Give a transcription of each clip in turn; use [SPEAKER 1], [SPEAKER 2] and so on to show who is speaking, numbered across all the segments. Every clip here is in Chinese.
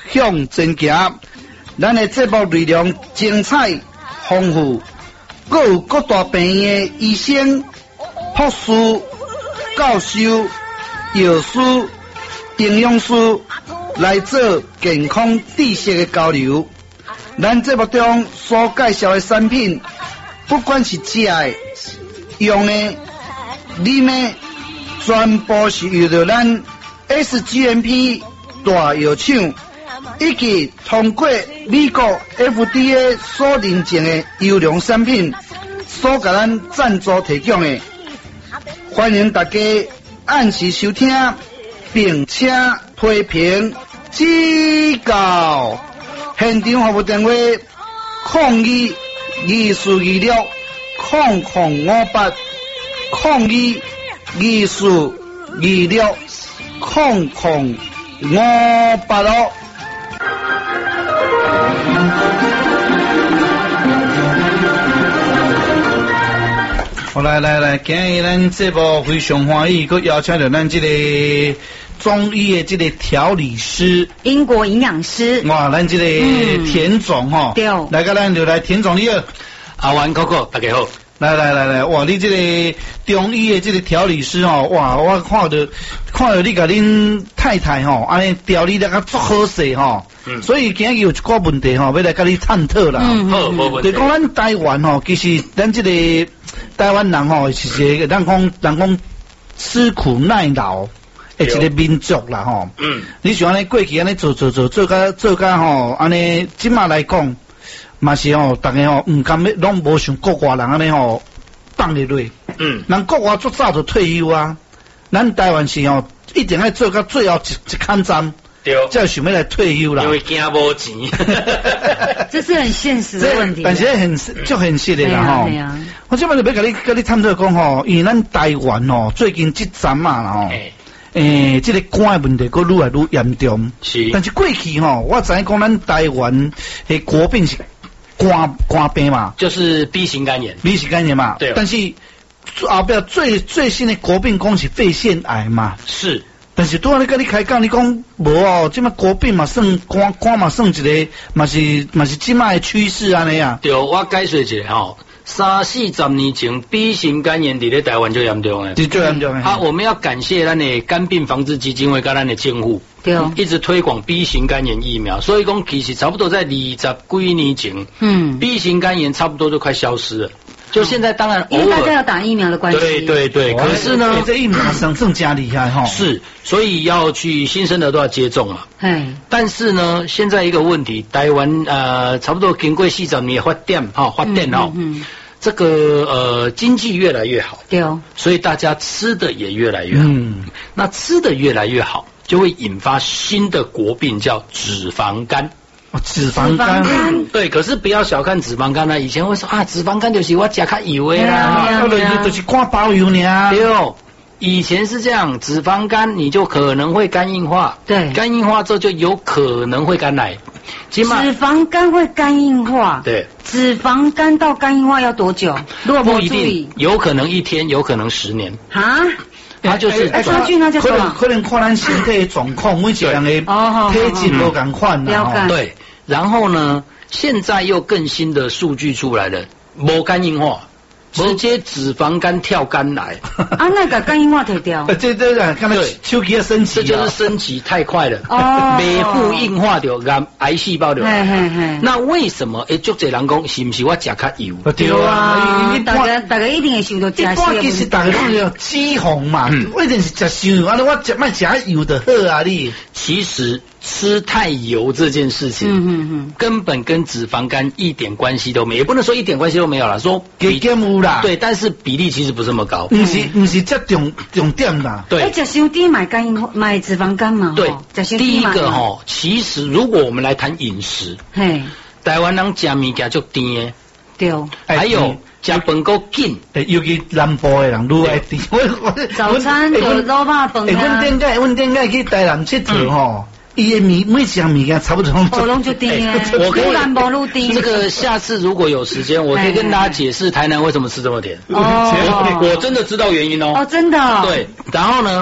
[SPEAKER 1] 向前行。咱的节目内容精彩丰富，各有各大病院的医生、护士、教授、药师、营养师来做健康知识的交流。咱节目中所介绍的产品，不管是食的、用的、啉的，全部是由着咱 SGMP 大药厂以及通过美国 FDA 所认证的优良产品所给咱赞助提供的。欢迎大家按时收听，并且批评指教。现场服务电话02242600280058哦。好，来，今日咱节目非常欢喜，佮邀请到咱这个中医的这个调理师，
[SPEAKER 2] 英国营养师，
[SPEAKER 1] 哇，咱这个田总吼，
[SPEAKER 2] 对，
[SPEAKER 1] 来个咱就来田总你好，
[SPEAKER 3] 阿元哥哥大家好，
[SPEAKER 1] 来，哇，你这个中医的这个调理师吼，哇，我看到你甲恁太太吼，安尼调理得个足好势吼，所以今日有一个问题吼，要来甲你探讨啦，
[SPEAKER 3] 好，无问题。
[SPEAKER 1] 就讲咱台湾吼，其实咱这个台湾人吼，是一个人讲吃苦耐劳的一个民族啦吼。你像安尼过去安尼做甲吼，安尼即马来讲，嘛是吼，大家吼唔甘要，拢无像国外人安尼吼放入落。人国外足早就退休啊，咱台湾是吼一定要做到最后一坎站。对，才想要来退休啦，
[SPEAKER 3] 因为惊无钱，
[SPEAKER 2] 这是很现实的问题。
[SPEAKER 1] 但是很实的啦吼。我这摆就要甲你探讨讲吼，因为咱台湾吼最近这阵啊吼，这个肝的问题佫愈来愈严重。是。但是过去吼，我知影讲咱台湾的国病是肝病嘛，
[SPEAKER 3] 就是 B 型肝炎
[SPEAKER 1] 嘛。对。但是后壁最新的国病讲是肺腺癌嘛。是。但是拄仔咧甲你开讲，你讲无哦，即摆国病嘛算肝嘛算一个，嘛是即摆的趋势安尼啊。
[SPEAKER 3] 对，我解说一下吼，30-40年前 B 型肝炎伫咧台湾最严重诶，
[SPEAKER 1] 是最严重诶。
[SPEAKER 3] 我们要感谢咱的肝病防治基金会跟咱的政府，对，一直推广 B 型肝炎疫苗，所以讲其实差不多在20几年前，B 型肝炎差不多就快消失了。就现在当然偶尔，
[SPEAKER 2] 因为大家要打疫苗的关系。
[SPEAKER 3] 对，可是呢，
[SPEAKER 1] 这疫苗更加厉害哈。
[SPEAKER 3] 是，所以要去新生的都要接种嘛。但是呢，现在一个问题，台湾差不多经过40年发展这个经济越来越好，对哦，所以大家吃的也越来越好。那吃的越来越好，就会引发新的国病，叫脂肪肝。
[SPEAKER 1] 脂肪肝，
[SPEAKER 3] 对，可是不要小看脂肪肝啊！以前会说啊，脂肪肝就是我吃较油的啦，
[SPEAKER 1] 就是肝包油呢。
[SPEAKER 3] 对哦，以前是这样，脂肪肝你就可能会肝硬化，对，肝硬化之后就有可能会肝癌。
[SPEAKER 2] 脂肪肝会肝硬化，
[SPEAKER 3] 对，
[SPEAKER 2] 脂肪肝到肝硬化要多久？如果
[SPEAKER 3] 不一定，有可能1天，有可能10年。啊？它就是
[SPEAKER 2] 差距那就
[SPEAKER 1] 可能看咱身体的状况，每一个人的体质不同款啦。
[SPEAKER 3] 对，然后呢，现在又更新的数据出来了，无肝硬化，直接脂肪肝跳肝癌。
[SPEAKER 2] 那个肝硬化退掉。
[SPEAKER 1] 这看到手机要升级，
[SPEAKER 3] 这就是升级太快了。每副硬化掉癌细胞掉。那为什么足侪人讲是不是我吃较油？
[SPEAKER 1] 对啊，
[SPEAKER 2] 大家一定会想到吃油。
[SPEAKER 1] 其实大家都要脂肪嘛，一定是吃伤油，我卖吃油就好啊你。
[SPEAKER 3] 其实吃太油这件事情，根本跟脂肪肝一点关系都没有，也不能说一点关系都没有啦，说
[SPEAKER 1] 给有啦，
[SPEAKER 3] 对，但是比例其实不是那么高，
[SPEAKER 1] 不是这重点啦。
[SPEAKER 3] 对，
[SPEAKER 2] 吃伤低买买脂肪肝嘛，
[SPEAKER 3] 对，第一个哈，其实如果我们来谈饮食，台湾人吃物件就甜的，对，还有。食饭够紧，
[SPEAKER 1] 尤其南部的人愈爱甜。
[SPEAKER 2] 早餐就卤肉饭。
[SPEAKER 1] 阮顶个去台南佚佗吼，伊的每一样物件差不多
[SPEAKER 2] 拢就甜诶。
[SPEAKER 3] 我可以这个下次如果有时间，我可以跟大家解释台南为什么吃这么甜。我真的知道原因哦。
[SPEAKER 2] 真的。
[SPEAKER 3] 对，然后呢，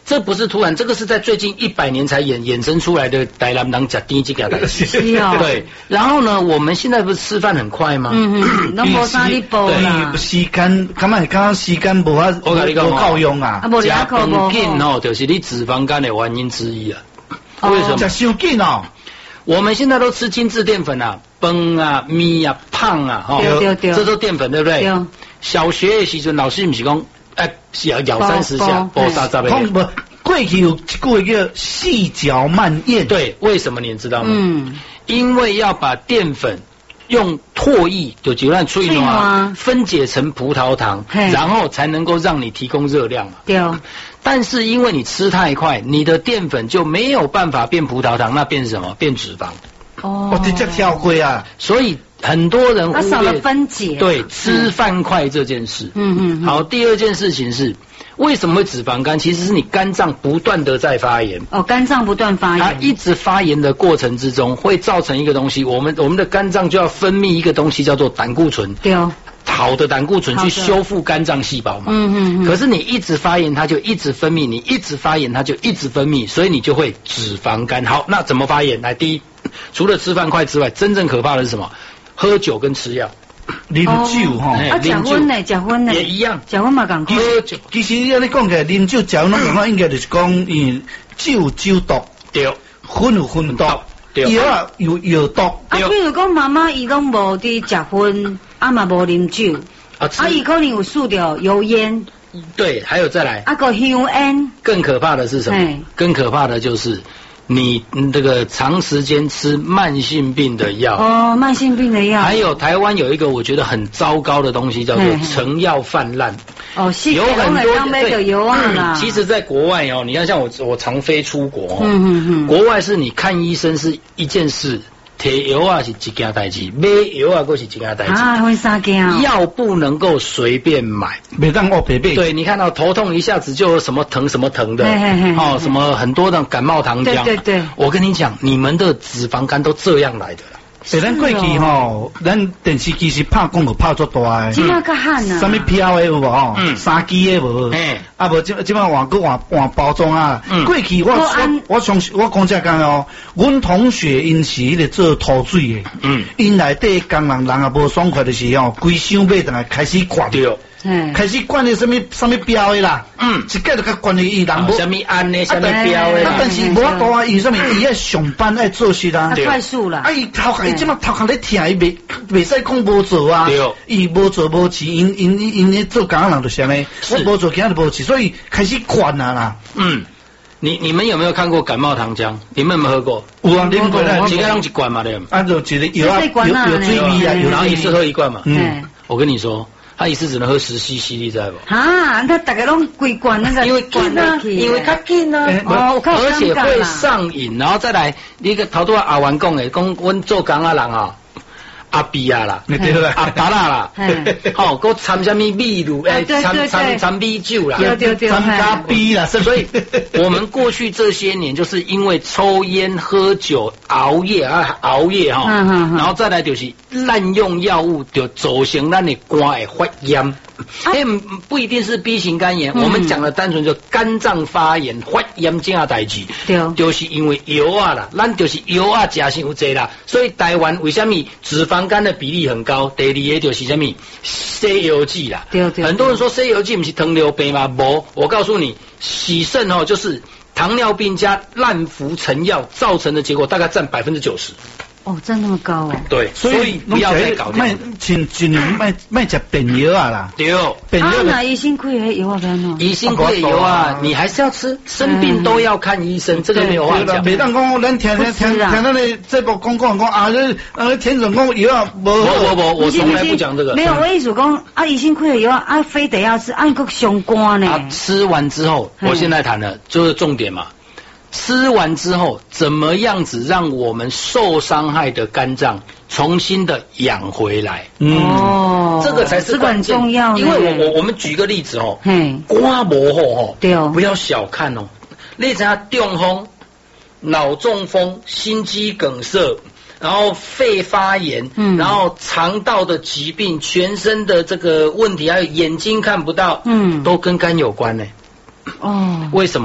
[SPEAKER 3] 这不是突然，这个是在最近100年才衍生出来的台南人吃甜这个代志。对，然后呢，我们现在不是吃饭很快吗？
[SPEAKER 2] 拢无啥哩补啦。
[SPEAKER 1] 时间，刚时间无法够用啊。
[SPEAKER 3] 吃饭紧哦，就是你脂肪肝的原因之一啊。为什么？
[SPEAKER 1] 吃伤紧哦。
[SPEAKER 3] 我们现在都吃精致淀粉啊，饭啊、面啊、胖啊，
[SPEAKER 2] 对，
[SPEAKER 3] 这都淀粉，对不对？对。小学的时阵，老师不是讲，是要咬30下，补30倍。
[SPEAKER 1] 不，过去有一句话叫细嚼慢咽。
[SPEAKER 3] 对，为什么你知道吗？因为要把淀粉用唾液就就让吹嘛，分解成葡萄糖，然后才能够让你提供热量嘛。
[SPEAKER 2] 对。
[SPEAKER 3] 但是因为你吃太快，你的淀粉就没有办法变葡萄糖，那变什么？变脂肪。
[SPEAKER 1] 我直接跳过啊！
[SPEAKER 3] 所以很多人忽略
[SPEAKER 2] 少了分解。
[SPEAKER 3] 对，吃饭快这件事。好，第二件事情是为什么会脂肪肝？其实是你肝脏不断的在发炎。
[SPEAKER 2] 肝脏不断发炎。它
[SPEAKER 3] 一直发炎的过程之中，会造成一个东西，我们的肝脏就要分泌一个东西叫做胆固醇。
[SPEAKER 2] 对。
[SPEAKER 3] 好的胆固醇去修复肝脏细胞嘛。可是你一直发炎，它就一直分泌；你一直发炎，它就一直分泌，所以你就会脂肪肝。好，那怎么发炎？来，第一，除了吃饭快之外，真正可怕的是什么？喝酒跟吃药。
[SPEAKER 1] 啉酒哈，
[SPEAKER 2] 结婚呢？结婚呢？
[SPEAKER 3] 也一样，
[SPEAKER 2] 结婚嘛共款。
[SPEAKER 1] 喝酒，其实要你讲起来，啉酒、结婚拢共款，应该就是讲，酒毒，
[SPEAKER 3] 对，
[SPEAKER 1] 婚有婚毒，药有毒。
[SPEAKER 2] 比如讲妈妈伊拢无伫结婚，嘛无啉酒，伊可能有吸掉油烟。
[SPEAKER 3] 对，还有再来。
[SPEAKER 2] 个香烟。更
[SPEAKER 3] 可怕的是什么？更可怕的就是。你这个长时间吃慢性病的药
[SPEAKER 2] 慢性病的药，
[SPEAKER 3] 还有台湾有一个我觉得很糟糕的东西叫做成药泛滥
[SPEAKER 2] 有很多对，
[SPEAKER 3] 其实在国外你看像我常飞出国国外是你看医生是一件事，提药啊是一件代志，买药啊又是一件代志
[SPEAKER 2] 分三件
[SPEAKER 3] 药不能够随便买，
[SPEAKER 1] 别让我别
[SPEAKER 3] 对，你看到头痛一下子就有什么疼什么疼的什么很多的感冒糖浆，
[SPEAKER 2] 对，
[SPEAKER 3] 我跟你讲，你们的脂肪肝都这样来的啦。
[SPEAKER 1] 咱过去咱电视机是拍广告拍足大诶，
[SPEAKER 2] 即马较罕啊，
[SPEAKER 1] 什么飘诶有无3G诶无，无即马换包装啊。过去我相信我讲这讲阮同学因是迄个做土水诶，因内底工人也无爽快的是规箱买等来开始灌。开始灌的什么标的啦，一个就甲灌的伊人无
[SPEAKER 3] 什么胺的，什么标的，
[SPEAKER 1] 但是无多啊，伊什么伊要上班爱做事啦，
[SPEAKER 2] 快速啦，
[SPEAKER 1] 伊头壳伊即马头壳咧疼，伊袂使讲无做啊，伊无做无钱，因咧做工人就是安尼，我无做其他就无钱，所以开始灌啊啦。
[SPEAKER 3] 你们有没有看过感冒糖浆？你们有没有喝过？
[SPEAKER 1] 有啊，啉过啦，
[SPEAKER 3] 几个用一罐嘛对。
[SPEAKER 1] 就一个有水味啊，
[SPEAKER 3] 然后一次喝1罐嘛。我跟你说。他一次只能喝10 cc， 你知道不？
[SPEAKER 2] 他大概拢规罐那个，
[SPEAKER 3] 因为紧啊，因为较紧啊，而且会上瘾，然后再来，你个头拄阿完讲诶，讲阮做工啊人阿比啊啦，阿达啦，佮掺什么米露，掺米酒啦，
[SPEAKER 1] 掺咖啡啦，
[SPEAKER 3] 所以我们过去这些年就是因为抽烟、喝酒、熬夜然后再来就是滥用药物，就造成咱的肝会发炎。不一定是 B 型肝炎，我们讲的单纯就肝脏发炎、发炎这样代志，就是因为药啊啦，咱就是药啊吃伤济啦，所以台湾为什么脂肪肝的比例很高？第二个就是什么西药剂啦，很多人说西药剂不是糖尿病吗？不，我告诉你，洗肾就是糖尿病加滥服成药造成的结果，大概占90%。
[SPEAKER 2] 真那么高
[SPEAKER 3] 对，所以不要再搞这样。
[SPEAKER 1] 尽量卖吃便药啊啦。
[SPEAKER 3] 对，
[SPEAKER 2] 便药。那医生开的药不要弄。
[SPEAKER 3] 医生开的药啊，你还是要吃，生病都要看医生，这个没有话讲。
[SPEAKER 1] 每当讲咱听咱的这部讲田总讲药啊，
[SPEAKER 3] 我从来不讲这个。
[SPEAKER 2] 没有，我意思讲医生开的药非得要吃，个伤肝呢。
[SPEAKER 3] 吃完之后，我现在谈的就是重点嘛。吃完之后，怎么样子让我们受伤害的肝脏重新的养回来？这个才是关键。
[SPEAKER 2] 很重要。
[SPEAKER 3] 因为我们举个例子肝无好不要小看你知道中风、脑中风、心肌梗塞，然后肺发炎，然后肠道的疾病、全身的这个问题，还有眼睛看不到，都跟肝有关呢。为什么？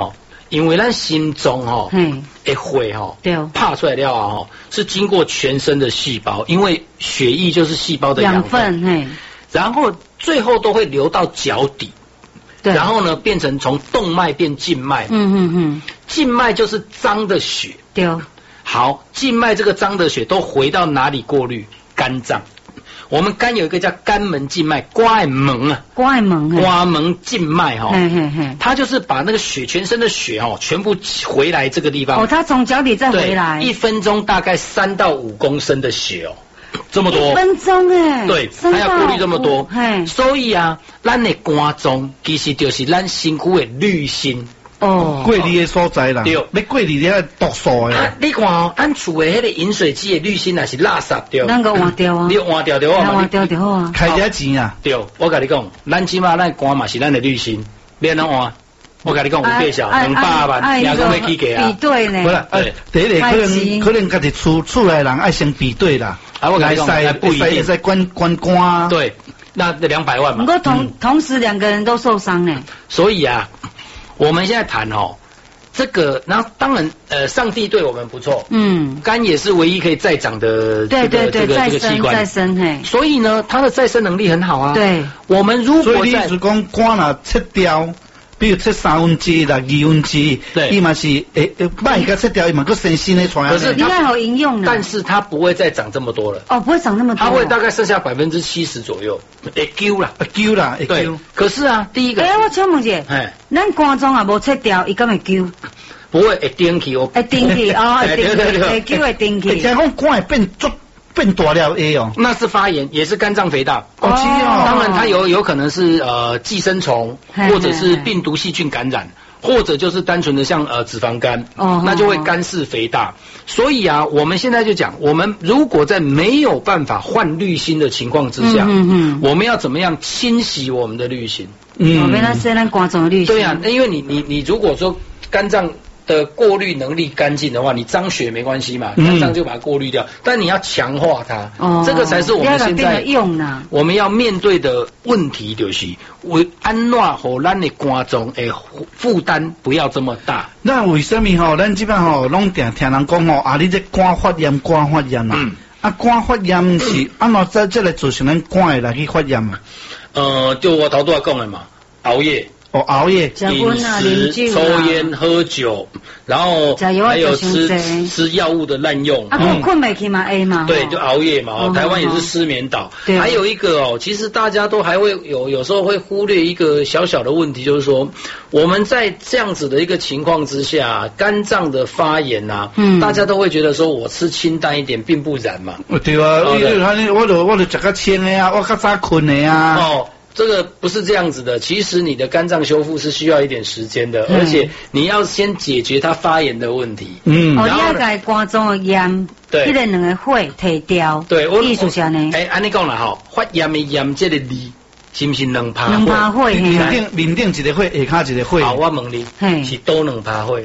[SPEAKER 3] 因为咱心中的血拍出来了是经过全身的细胞，因为血液就是细胞的养分，然后最后都会流到脚底，然后呢变成从动脉变静脉，静脉就是脏的血，对，好，静脉这个脏的血都回到哪里过滤？肝脏。我们肝有一个叫肝门静脉，瓜门静脉它就是把那个血全身的血全部回来这个地方。
[SPEAKER 2] 它从脚底再回来。
[SPEAKER 3] 1分钟大概3到5公升的血这么多。
[SPEAKER 2] 1分钟
[SPEAKER 3] 对，它要过滤这么多。所以啊，咱的肝脏其实就是咱身躯的滤芯。
[SPEAKER 1] 过滤的所在啦，对，要过滤的毒素的。
[SPEAKER 3] 你看咱厝的迄个饮水机的滤芯也是垃圾对。
[SPEAKER 2] 咱个换掉啊，
[SPEAKER 3] 你换掉对啊，
[SPEAKER 2] 换掉就好啊。
[SPEAKER 1] 开点钱啊，
[SPEAKER 3] 对，我跟你讲，咱起码咱肝嘛是咱的滤芯，别人换。我跟你讲，有介绍200万，也讲要起价啊。
[SPEAKER 2] 比对呢？
[SPEAKER 1] 不啦，第一个可能家己厝内人爱先比对啦。
[SPEAKER 3] 我跟你讲，不一定
[SPEAKER 1] 在关肝。
[SPEAKER 3] 对，那200万嘛。
[SPEAKER 2] 不过同时2个人都受伤呢。
[SPEAKER 3] 所以啊。我们现在谈这个，然后当然上帝对我们不错，肝也是唯一可以再长的这个器官，
[SPEAKER 2] 再生
[SPEAKER 3] 所以呢，它的再生能力很好啊。
[SPEAKER 2] 对，
[SPEAKER 3] 我们如果
[SPEAKER 1] 所以你是讲肝若切掉，比如切1/3啦1/2，对，伊嘛是歹甲切掉，伊嘛佫生新的出来。
[SPEAKER 2] 可是它好营用呢，
[SPEAKER 3] 但是它不会再长这么多了。
[SPEAKER 2] 不会长那么多，
[SPEAKER 3] 它会大概剩下70%左右，会丢啦。对。可是啊，第一个，
[SPEAKER 2] 我请问一下，咱肝脏也无切掉，伊敢会丢？
[SPEAKER 3] 不会，会顶起
[SPEAKER 2] 会顶起会丢会顶起。
[SPEAKER 1] 而且讲肝会变大了
[SPEAKER 3] 那是发炎，也是肝脏肥大。当然它有可能是寄生虫，或者是病毒细菌感染，或者就是单纯的像脂肪肝，那就会肝室肥大。所以啊，我们现在就讲，我们如果在没有办法换滤芯的情况之下，我们要怎么样清洗我们的滤芯？
[SPEAKER 2] 我们那是咱肝脏的滤芯。
[SPEAKER 3] 对啊，因为你如果说肝脏的过滤能力干净的话，你脏血没关系嘛，肝脏就把它过滤掉。但你要强化它，这个才是我们现在我们要面对的问题，就是为安怎让咱的肝脏的负担不要这么大。
[SPEAKER 1] 那为什么咱这边拢听人讲你这肝发炎啊？肝发炎是安怎这来造成咱肝会来去发炎啊？
[SPEAKER 3] 就我头拄仔讲的嘛，熬夜。
[SPEAKER 1] 熬夜、
[SPEAKER 3] 饮食、抽烟、喝酒，然后还有吃药物的滥用。
[SPEAKER 2] 困没去嘛 A 嘛？
[SPEAKER 3] 对，就熬夜嘛。台湾也是失眠岛。还有一个其实大家都还会有时候会忽略一个小小的问题，就是说我们在这样子的一个情况之下，肝脏的发炎大家都会觉得说我吃清淡一点并不然嘛。
[SPEAKER 1] 对啊，我就吃较清的啊，我较早困的啊。
[SPEAKER 3] 这个不是这样子的，其实你的肝脏修复是需要一点时间的，而且你要先解决它发炎的问题。
[SPEAKER 2] 你要把肝脏的炎，这个2个血提掉。
[SPEAKER 3] 对，
[SPEAKER 2] 意思是呢。
[SPEAKER 3] 按你讲啦发炎的炎这个字是不是2拍
[SPEAKER 2] 血？
[SPEAKER 1] 面顶一个血，下骹一个血。
[SPEAKER 3] 我问你，是多2拍血？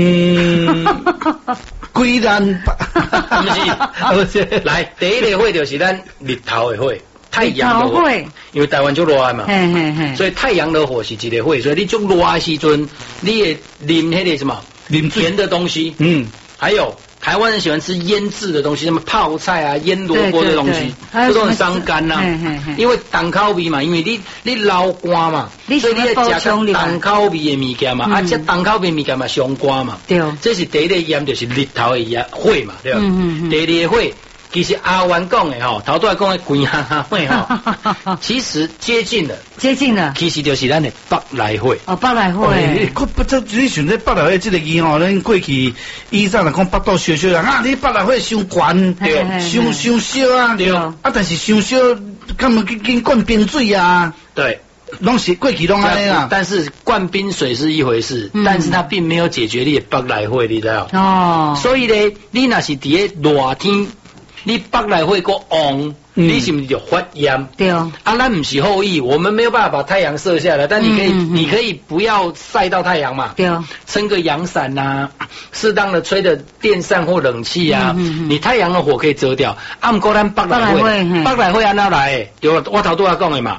[SPEAKER 1] 虽然
[SPEAKER 3] 不是，来第一个血就是咱日头的血。太阳的火，因为台湾就热嘛，所以太阳的火是一个火，所以你就热的时阵，你也啉那个什么甜的东西，还有台湾人喜欢吃腌制的东西，什么泡菜啊、腌萝卜的东西，这都很伤肝呐。因为重口味嘛，因为你老肝嘛，所以你要吃重口味的物件嘛，吃重口味物件嘛伤肝嘛。对，这是第一个炎，就是日头的火嘛，对吧？第二个火。其实阿元讲的头拄仔讲的关哈哈火其实接近了，其实就是咱的北来火。
[SPEAKER 2] 北来火。
[SPEAKER 1] 你想这北来火这个字咱过去以前来讲北斗烧啊，你北来火伤悬，对，伤烧啊，对，但是伤烧，干嘛跟灌冰水啊？
[SPEAKER 3] 对。
[SPEAKER 1] 拢是过去拢安尼啦，
[SPEAKER 3] 但是灌冰水是一回事，但是它并没有解决你的北来火，你知道？所以呢，你若是伫个热天。你北来火个旺，你是不是就发炎？
[SPEAKER 2] 对哦。
[SPEAKER 3] 咱不是后羿，我们没有办法把太阳射下来，但你可以不要晒到太阳嘛。对哦。撑个阳伞呐，适当的吹的电扇或冷气啊，你太阳的火可以遮掉。不过咱北来火安怎来？就我头拄仔讲的嘛，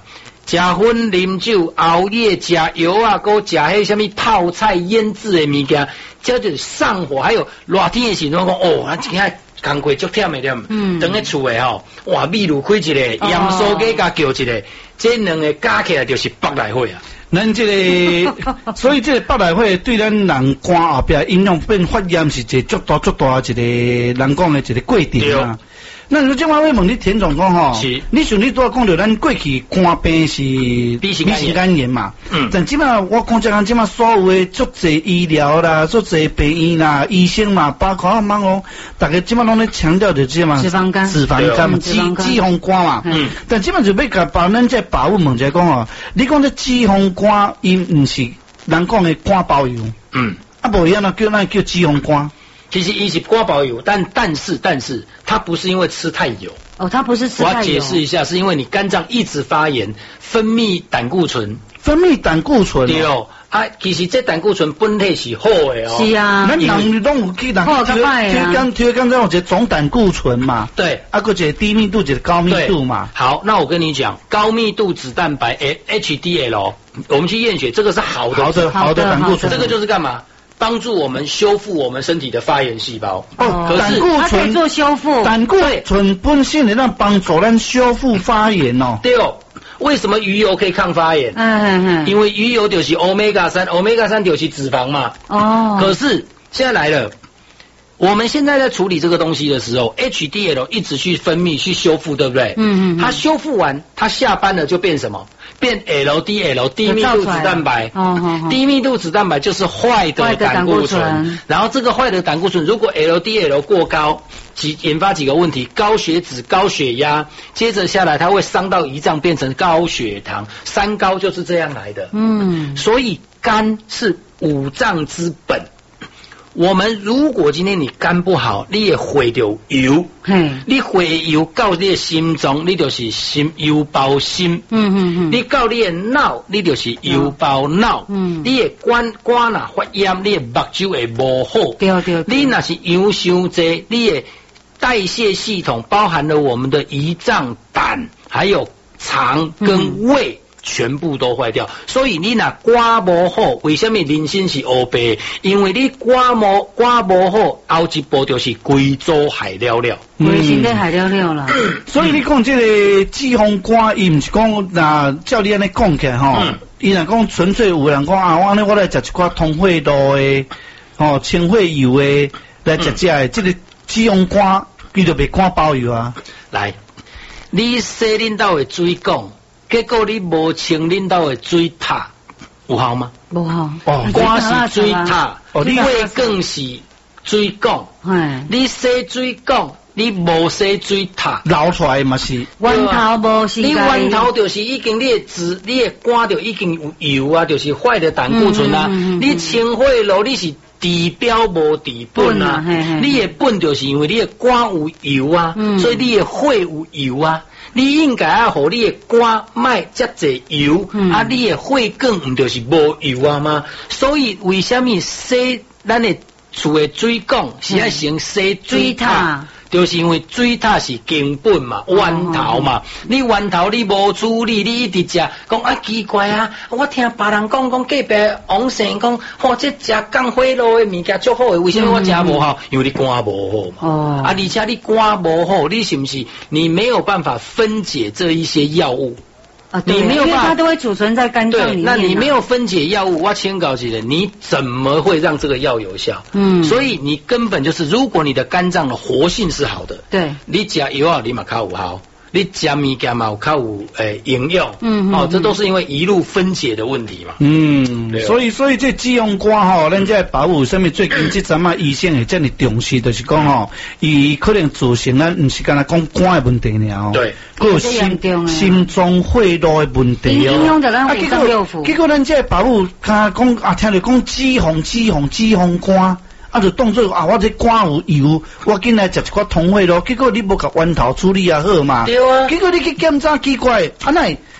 [SPEAKER 3] 食薰啉酒、熬夜、食药啊，搁食迄什么泡菜、腌制的物件，这就是上火。还有热天的时候讲哦，咱今下工课足忝的点，等喺厝的吼，哇，米露开一个，盐酥鸡加叫一个，这两个加起来就是百来岁啊。
[SPEAKER 1] 咱这个，所以这个百来岁对咱人肝后壁影响变发炎是一个足大一个人讲的一个过程啊。那你这我要问你田总讲吼，你像你都讲到咱过去肝病是 B 型肝炎嘛，但即马我看这即马所有的足侪医疗啦、足侪病院啦、医生嘛，包括我忙哦，大家即马拢咧强调着即嘛脂肪肝嘛、脂肪肝嘛，但即马就要甲把咱这把握问者讲哦，你讲这脂肪肝伊毋是人讲的肝包油，啊无样啊叫咱叫脂肪肝。
[SPEAKER 3] 其实一起瓜包油，但是它不是因为吃太油
[SPEAKER 2] 哦，它不是吃太油。
[SPEAKER 3] 我要解释一下，是因为你肝脏一直发炎，分泌胆固醇。对哦，啊，其实这胆固醇本体是好的哦。
[SPEAKER 2] 是啊，
[SPEAKER 1] 咱人拢有去贴肝这种总胆固醇嘛。
[SPEAKER 3] 对，
[SPEAKER 1] 啊，个一个低密度，一个高密度嘛。
[SPEAKER 3] 好，那我跟你讲，高密度脂蛋白 HDL， 我们去验血，这个是好的
[SPEAKER 1] 胆固醇，
[SPEAKER 3] 这个就是干嘛？帮助我们修复我们身体的发炎细胞。
[SPEAKER 2] 可是胆固醇它可以做修复，
[SPEAKER 1] 胆固醇本身能让帮助咱修复发炎哦。
[SPEAKER 3] 对哦，为什么鱼油可以抗发炎？因为鱼油就是 Omega 3就是脂肪嘛。哦。可是现在来了，我们现在在处理这个东西的时候 ，HDL 一直去分泌去修复，对不对？它修复完，它下班了就变什么？变 LDL 低密度脂蛋白，低密度脂蛋白就是坏的胆固醇，然后这个坏的胆固醇如果 LDL 过高，引发几个问题：高血脂、高血压，接着下来它会伤到胰脏，变成高血糖，三高就是这样来的。所以肝是五脏之本。我们如果今天你肝不好，你也毁掉油，你毁油到你的心脏，你就是心油包心，你到你的脑，你就是油包脑，你的肝呐发炎，你的目睭会无好，你那是油伤多，你的代谢系统包含了我们的胰脏、胆，还有肠跟胃。全部都坏掉，所以你那肝无好，为什么人生是黑白？因为你肝无好，后一步就是规组害了了，
[SPEAKER 2] 规身体害了了啦。
[SPEAKER 1] 所以你讲这个脂肪肝，伊毋是讲那照你安尼讲起来吼，伊若讲纯粹有人讲啊，我安尼我来食一寡通血路的，清血油的来食的，这个脂肪肝伊就袂肝包油啊。
[SPEAKER 3] 来，你洗恁兜的水管。结果你无清恁兜的水塔，有效吗？
[SPEAKER 2] 无效。
[SPEAKER 3] 肝是水塔，你胃更是水管。你洗水管，你无洗水塔，
[SPEAKER 1] 流出来嘛是。
[SPEAKER 2] 源头无是。
[SPEAKER 3] 你源头就是已经你的肝就已经有油啊，就是坏的胆固醇啊。你清血路你是治标无治本啊，你的本就是因为你的肝有油啊，所以你的血有油啊。你应该要互你的肝卖遮济油，啊，你的血管唔就是无油啊吗？所以为什么洗咱的厝的水管是要先洗水塔？就是因为水塔是根本嘛，源头嘛。你源头你无处理，你一直食，讲啊奇怪啊！我听别人讲隔壁王生讲，这食降火路的物件足好的，为什么我食无好？因为你肝无好嘛。而且你肝无好，你是不是你没有办法分解这一些药物？
[SPEAKER 2] 你没有办法，因为它都会储存在肝脏里面。
[SPEAKER 3] 那你没有分解药物，我请告诉你，你怎么会让这个药有效？所以你根本就是，如果你的肝脏的活性是好的，
[SPEAKER 2] 对，
[SPEAKER 3] 你吃药啊，你嘛较有效。你吃物件嘛有较有营养，这都是因为一路分解的问题嘛。
[SPEAKER 1] 所以这脂肪肝吼，咱这保护什么？最近这阵啊，医生会这么重视，就是讲吼，伊可能造成咱唔是干那讲肝的问题尔，
[SPEAKER 3] 对，
[SPEAKER 1] 还有心脏血路的问题
[SPEAKER 2] 影响到咱五脏六腑。
[SPEAKER 1] 结果咱这保护，他讲啊，听着讲脂肪肝。就当作啊，我这肝有油，我紧来食一块通血咯。结果你无甲源头处理也好嘛，
[SPEAKER 3] 对啊。
[SPEAKER 1] 结果你去检查奇怪，啊乃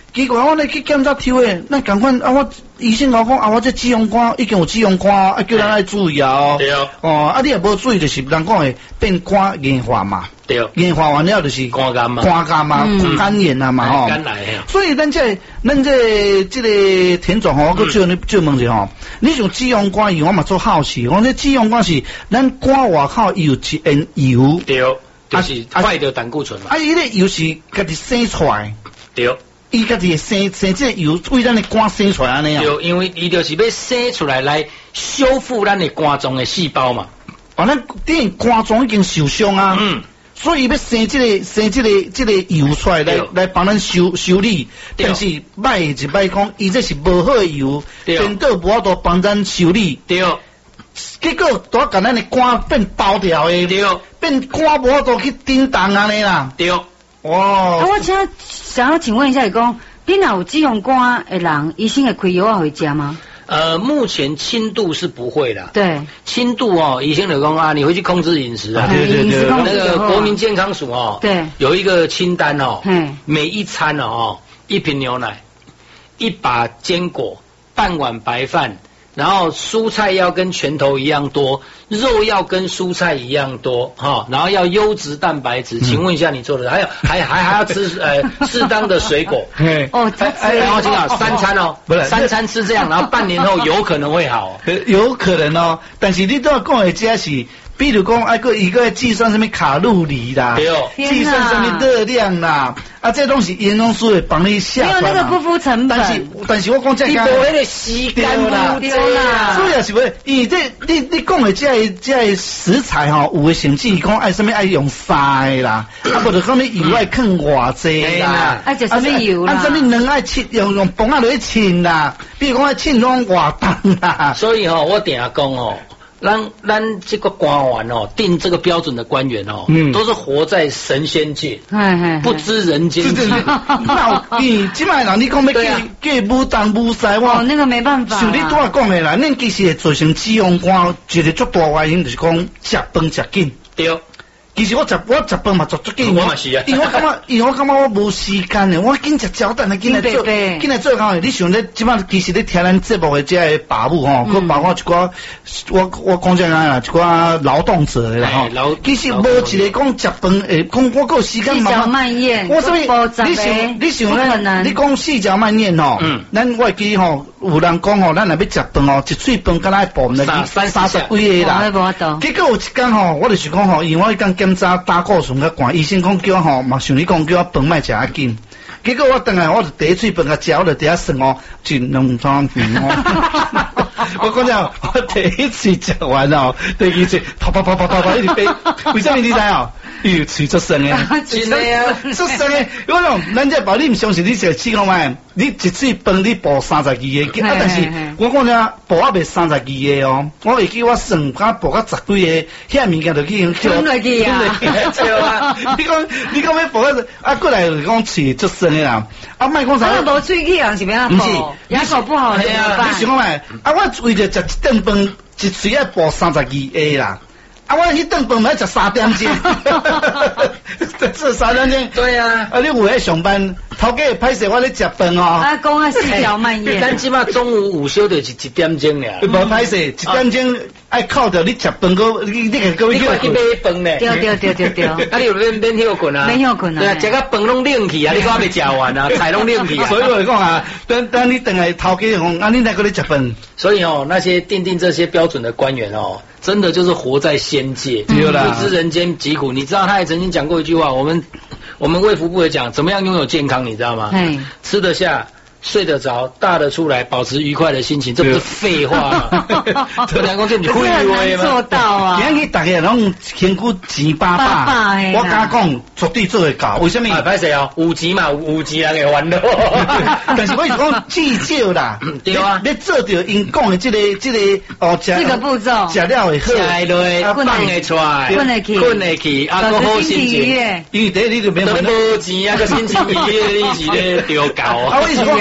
[SPEAKER 1] 奇怪，我咧去检查抽诶，咱赶快啊！我医生甲我讲啊，我这脂肪肝已经有脂肪肝，啊叫咱爱注意哦。
[SPEAKER 3] 对哦。
[SPEAKER 1] 哦，啊你也无注意，就是人讲诶变肝硬化嘛。
[SPEAKER 3] 对。
[SPEAKER 1] 硬化完了就是
[SPEAKER 3] 肝癌嘛。
[SPEAKER 1] 肝炎啊嘛吼。
[SPEAKER 3] 肝癌。
[SPEAKER 1] 所以咱这个田总吼，我搁就问者吼，你像脂肪肝油，我嘛做好奇，我这脂肪肝是咱肝外口有一盐油。
[SPEAKER 3] 对。就是坏的胆固醇嘛。
[SPEAKER 1] 啊，伊个油是家己生出来。
[SPEAKER 3] 对。
[SPEAKER 1] 伊家己生这个油为咱的肝生出来安尼啊？
[SPEAKER 3] 对，因为伊就是要生出来修复咱的肝脏的细胞嘛。
[SPEAKER 1] 啊，咱等肝脏已经受伤啊。所以要生这个油出来来帮咱修理。但是歹就歹讲，伊这是无好的油，颠倒无法度帮咱修理。
[SPEAKER 3] 对。
[SPEAKER 1] 结果都甲咱的肝变包掉的。对。变肝无法度去叮当安尼啦。
[SPEAKER 3] 对。
[SPEAKER 1] 哦。
[SPEAKER 2] 我想要请问一下，讲你若有脂肪肝的人，医生会开药啊回家吗？
[SPEAKER 3] 目前轻度是不会的。
[SPEAKER 2] 对。
[SPEAKER 3] 轻度哦，医生就讲啊，你回去控制饮食啊。
[SPEAKER 1] 对。
[SPEAKER 3] 那个国民健康署哦，
[SPEAKER 2] 对，
[SPEAKER 3] 有一个清单哦，每一餐哦，一瓶牛奶，一把坚果，半碗白饭。然后蔬菜要跟拳头一样多，肉要跟蔬菜一样多，然后要优质蛋白质。请问一下你做的，还要吃适当的水果。
[SPEAKER 2] 哦，
[SPEAKER 3] 然后听好3餐哦，不是3餐吃这样，然后半年后有可能会好。
[SPEAKER 1] 有可能哦，但是你都要讲的这是。比如讲，一个计算什么卡路里啦，计算什么热量啦，啊，这东西营养师会帮你下。
[SPEAKER 2] 没有那个不付成本。
[SPEAKER 1] 但是我讲这个，
[SPEAKER 3] 你无那个时间啦，
[SPEAKER 2] 对啦。
[SPEAKER 1] 主要是为，因为你讲的这食材吼，有的甚至讲爱什么爱用晒啦，啊，或者讲你油爱放偌济啦，
[SPEAKER 2] 爱食什么油啦，
[SPEAKER 1] 啊，什么卵爱切用饭啊落去浸啦，比如讲爱浸拢偌重啦。
[SPEAKER 3] 所以吼，我定下讲哦。咱这个官员哦，定这个标准的官员哦，都是活在神仙界，不知人间疾苦。
[SPEAKER 1] 你即摆人你讲要叫武当武西，
[SPEAKER 2] 我那个没办法。
[SPEAKER 1] 像你拄仔讲的啦，恁其实会造成脂肪肝，一个最大原因就是讲食饭食紧。
[SPEAKER 3] 对。
[SPEAKER 1] 其实我食饭嘛做足紧，
[SPEAKER 3] 我嘛是啊。
[SPEAKER 1] 因为我感觉我无时间的，我紧食焦蛋啊，紧来做讲的。你想咧，即摆其实咧听咱节目的这个爸母吼，佮包括一寡我讲这啦，一寡劳动者啦吼。其实无一个讲食饭诶，讲我有时间
[SPEAKER 2] 慢咽。
[SPEAKER 1] 我所以你想咧，你讲细嚼慢咽吼，咱我会记吼，有人讲吼，咱若要食饭吼，一喙饭敢若饱来30几个啦。结果有一天吼，我就是讲吼，因为我迄天检查胆固醇较悬，医生讲叫我吼，嘛像你讲叫我饭莫食啊紧。结果我等下我就第一喙饭甲食，我就第一算哦，1、2、3、4哦。我讲了，我第一次食完哦，第二次啪一直飞，为什么你知哦？伊喙出声诶，
[SPEAKER 3] 真诶啊，
[SPEAKER 1] 出声诶！我讲，咱这保你唔相信，你食试看卖，你一喙饭你补32个，但是我讲了补啊未32个哦，我会记我算甲补到10几个，遐物件就去用
[SPEAKER 2] 吞落去啊！
[SPEAKER 1] 对啊，你讲要补啊，过来就讲喙出声诶啦，啊，莫讲啥？
[SPEAKER 2] 啊，无喙齿人是要补，牙口不好怎么办？
[SPEAKER 1] 你想看卖，啊，我为着食一顿饭，一喙要补32个啦。啊！我迄顿饭要食3点钟，这3点钟。
[SPEAKER 3] 对啊，
[SPEAKER 1] 你有喺上班，头家歹势我咧食饭哦。
[SPEAKER 2] 啊，讲啊细嚼慢咽。
[SPEAKER 3] 咱即马中午午休就是1点钟俩。
[SPEAKER 1] 无歹势，1点钟爱靠着你食饭个，你个各位。
[SPEAKER 3] 你快去买饭咧。
[SPEAKER 2] 对。
[SPEAKER 3] 啊，你有免休困啊？
[SPEAKER 2] 免休困啊。
[SPEAKER 3] 对啊，食个饭拢冷去啊，你还未食完啊，菜拢冷去啊。
[SPEAKER 1] 所以我讲啊，等你等下头家讲，啊，你来过来食饭。
[SPEAKER 3] 所以哦，那些定这些标准的官员哦。真的就是活在仙界，不知人间疾苦。你知道他也曾经讲过一句话，我们卫福部也讲，怎么样拥有健康，你知道吗？吃得下。睡得着，大得出来，保持愉快的心情，这不是废话吗？这两公这你会
[SPEAKER 2] 难做到啊！
[SPEAKER 1] 今日大家拢辛苦钱巴巴，我敢讲绝对做得到。为什么？
[SPEAKER 3] 歹势哦，5级嘛，5级人会烦恼。
[SPEAKER 1] 但是我是讲至少啦，
[SPEAKER 3] 对啊，
[SPEAKER 1] 你做到因讲的这个哦，
[SPEAKER 2] 这个步骤，
[SPEAKER 1] 食了会好，
[SPEAKER 3] 食落放会出来，
[SPEAKER 2] 困会去，
[SPEAKER 3] 啊，个好心情。
[SPEAKER 1] 因为第一你就免
[SPEAKER 3] 烦恼，无钱啊，个心情愉悦，你是咧丢搞啊！
[SPEAKER 1] 我意思讲。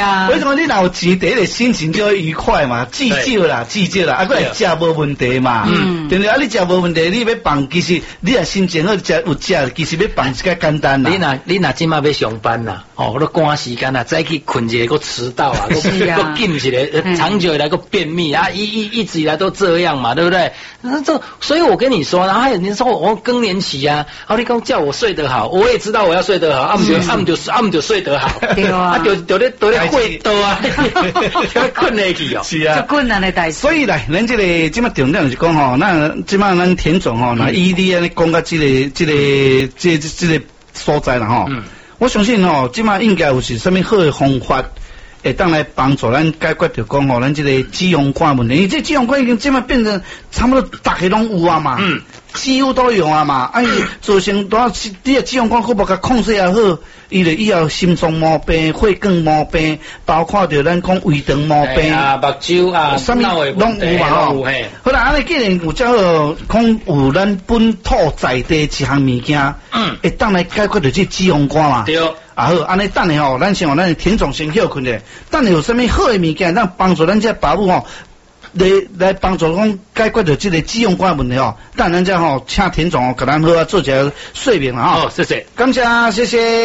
[SPEAKER 2] 啊。
[SPEAKER 1] 为什么你若有钱，第一个心情就会愉快嘛，记酒啦，啊，个会食无问题嘛，对不对？啊，你食无问题，你要放，其实你也心情好，食有食，其实要放是较简单啦。
[SPEAKER 3] 你若今麦要上班啦，我都赶时间啦，再去困一个，搁迟到啊，搁紧一个，长久以来搁便秘啊，一直以来都这样嘛，对不对？所以我跟你说，然后还有你说我更年期啊，你讲叫我睡得好，我也知道我要睡得好，暗就睡得好，
[SPEAKER 2] 对啊，
[SPEAKER 3] 就咧会多啊，困下去哦，
[SPEAKER 1] 是啊，
[SPEAKER 2] 就困难的代志。
[SPEAKER 1] 所以呢，咱这个今麦重点就是讲吼，那今麦咱田总吼，那以你安尼讲到这个所在啦吼，我相信吼，今麦应该有是什么好的方法。会当来帮助咱解决着讲吼，咱这个脂肪肝问题，因为这脂肪肝已经即摆变成差不多大家拢有啊嘛，几乎都有啊嘛，造成多你的脂肪肝，佫无甲控制也好，伊就以后心脏毛病、血管毛病，包括着咱讲胃肠毛病
[SPEAKER 3] 目睭啊，
[SPEAKER 1] 啥物拢有嘛吼。好啦，安尼既然有遮好，讲有咱本土在地一项物件，会当来解决着这脂肪肝嘛。对。好，安尼等下吼，咱先咱田总先休困者，等下有啥物好的物件，咱帮助咱这爸母吼，来帮助讲解决着这个脂肪肝问题吼。等咱这吼，请田总甲咱好做一个说明啦吼。
[SPEAKER 3] 谢谢，
[SPEAKER 1] 感谢，谢谢。